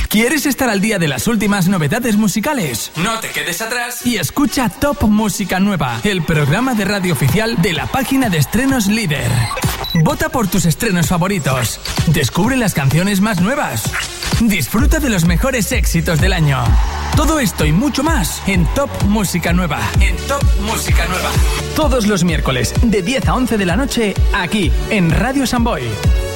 ¿Quieres estar al día de las últimas novedades musicales? No te quedes atrás y escucha Top Música Nueva, el programa de radio oficial de la página de estrenos Líder. Vota por tus estrenos favoritos. Descubre las canciones más nuevas. Disfruta de los mejores éxitos del año. Todo esto y mucho más en Top Música Nueva. En Top Música Nueva. Todos los miércoles de 10 a 11 de la noche, aquí en Radio Samboy.